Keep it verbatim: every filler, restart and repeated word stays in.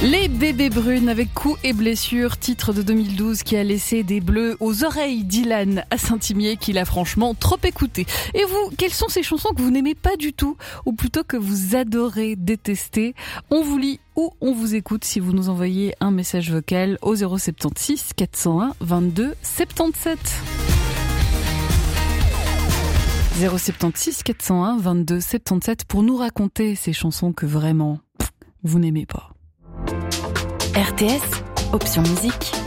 Les bébés brunes avec coups et blessures, titre de deux mille douze qui a laissé des bleus aux oreilles d'Ilan à Saint-Imier, qu'il a franchement trop écouté. Et vous, quelles sont ces chansons que vous n'aimez pas du tout, ou plutôt que vous adorez détester? On vous lit ou on vous écoute si vous nous envoyez un message vocal au zéro soixante-seize quatre cent un vingt-deux soixante-dix-sept. zéro soixante-seize quatre cent un vingt-deux soixante-dix-sept pour nous raconter ces chansons que vraiment pff, vous n'aimez pas. R T S, option musique.